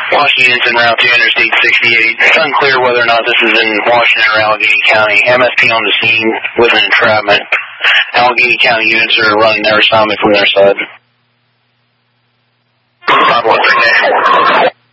Washington units en route to Interstate 68. It's unclear whether or not this is in Washington or Allegheny County. MSP on the scene with an entrapment. Allegheny County units are running their assignment from their side. 513.